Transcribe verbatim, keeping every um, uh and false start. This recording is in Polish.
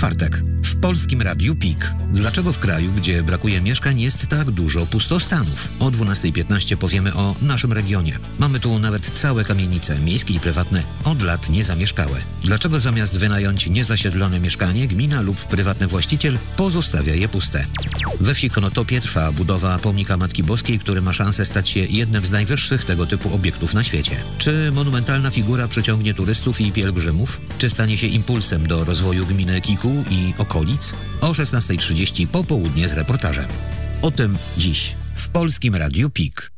czwartek. W Polskim Radiu Pik. Dlaczego w kraju, gdzie brakuje mieszkań, jest tak dużo pustostanów? O dwunasta piętnaście powiemy o naszym regionie. Mamy tu nawet całe kamienice, miejskie i prywatne, od lat niezamieszkałe. Dlaczego zamiast wynająć niezasiedlone mieszkanie, gmina lub prywatny właściciel pozostawia je puste? We wsi Konotopie trwa budowa pomnika Matki Boskiej, który ma szansę stać się jednym z najwyższych tego typu obiektów na świecie. Czy monumentalna figura przyciągnie turystów i pielgrzymów? Czy stanie się impulsem do rozwoju gminy Kikuł i okolic? O szesnasta trzydzieści popołudnie z reportażem. O tym dziś w Polskim Radiu Pik.